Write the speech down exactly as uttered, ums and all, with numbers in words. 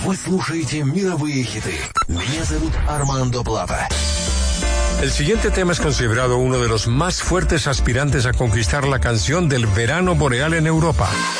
Вы слушаете мировые хиты. Меня зовут Армандо Плата. El siguiente tema es considerado uno de los más fuertes aspirantes a conquistar la canción del verano boreal en Europa.